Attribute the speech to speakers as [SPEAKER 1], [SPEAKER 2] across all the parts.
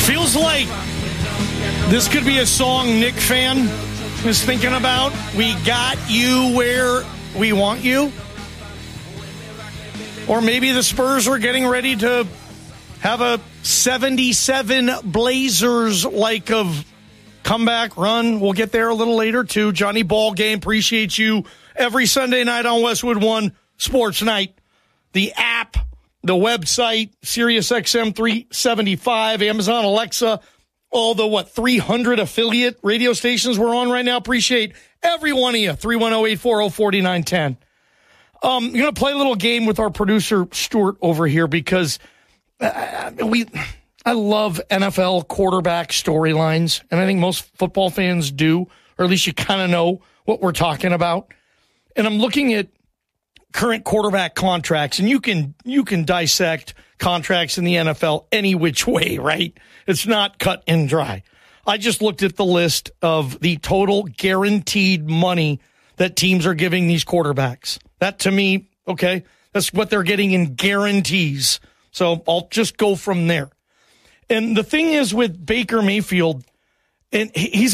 [SPEAKER 1] Feels like this could be a song Nick Fan is thinking about. We got you where we want you. Or maybe the Spurs are getting ready to have a 77 Blazers-like of comeback run. We'll get there a little later, too. Johnny Ballgame, appreciate you every Sunday night on Westwood One Sports Night. The app, the website, SiriusXM 375, Amazon Alexa, all the, 300 affiliate radio stations we're on right now. Appreciate every one of you. 310-840-4910. I'm going to play a little game with our producer, Stuart, over here because I love NFL quarterback storylines, and I think most football fans do, or at least you kind of know what we're talking about. And I'm looking at current quarterback contracts, and you can dissect contracts in the NFL any which way, right? It's not cut and dry. I just looked at the list of the total guaranteed money that teams are giving these quarterbacks. That, to me, okay, that's what they're getting in guarantees. So I'll just go from there. And the thing is with Baker Mayfield, and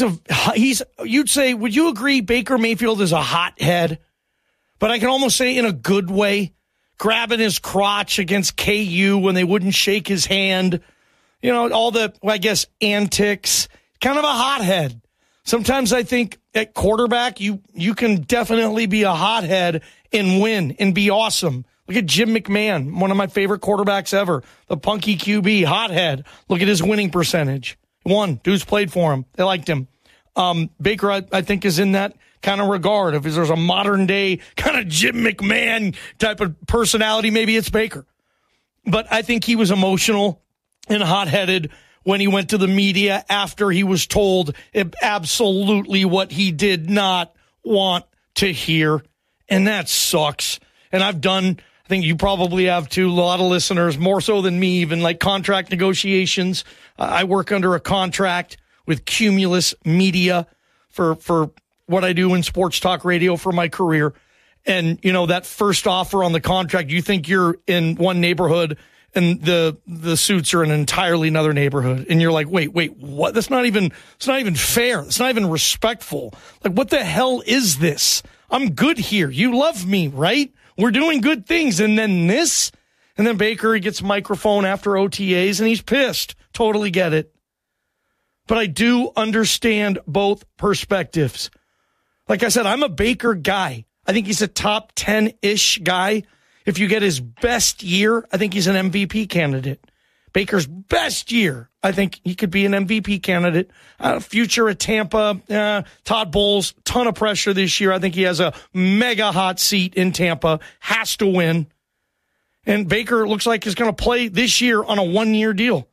[SPEAKER 1] you'd say, would you agree Baker Mayfield is a hothead? But I can almost say in a good way, grabbing his crotch against KU when they wouldn't shake his hand, all the, antics, kind of a hothead. Sometimes I think at quarterback, you can definitely be a hothead and win and be awesome. Look at Jim McMahon, one of my favorite quarterbacks ever. The punky QB, hothead. Look at his winning percentage. Won. Dudes played for him. They liked him. Baker, I think, is in that kind of regard. If there's a modern day kind of Jim McMahon type of personality, maybe it's Baker. But I think he was emotional and hot-headed when he went to the media after he was told absolutely what he did not want to hear. And that sucks. And I think you probably have too, a lot of listeners, more so than me even, like contract negotiations. I work under a contract with Cumulus Media for what I do in sports talk radio for my career. And, that first offer on the contract, you think you're in one neighborhood and the suits are in entirely another neighborhood. And you're like, wait, what? It's not even fair. It's not even respectful. Like, what the hell is this? I'm good here. You love me, right? We're doing good things. And then this, and then Baker, he gets a microphone after OTAs and he's pissed. Totally get it. But I do understand both perspectives. Like I said, I'm a Baker guy. I think he's a top 10-ish guy. If you get his best year, I think he's an MVP candidate. Baker's best year, I think he could be an MVP candidate. Future at Tampa, Todd Bowles, ton of pressure this year. I think he has a mega hot seat in Tampa, has to win. And Baker looks like he's going to play this year on a 1-year deal.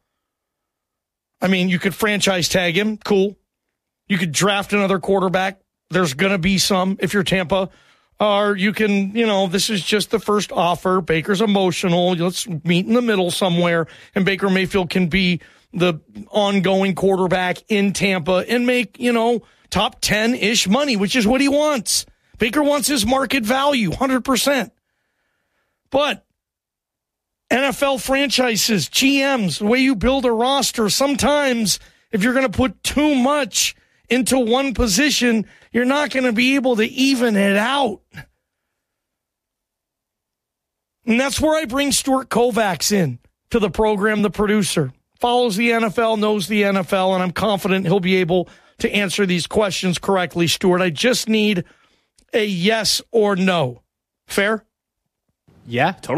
[SPEAKER 1] I mean, you could franchise tag him, cool. You could draft another quarterback. There's going to be some if you're Tampa. Or you can, this is just the first offer. Baker's emotional. Let's meet in the middle somewhere. And Baker Mayfield can be the ongoing quarterback in Tampa and make, top 10-ish money, which is what he wants. Baker wants his market value, 100%. But NFL franchises, GMs, the way you build a roster, sometimes if you're going to put too much into one position, you're not going to be able to even it out. And that's where I bring Stuart Kovacs in to the program, the producer. Follows the NFL, knows the NFL, and I'm confident he'll be able to answer these questions correctly, Stuart. I just need a yes or no. Fair?
[SPEAKER 2] Yeah, totally.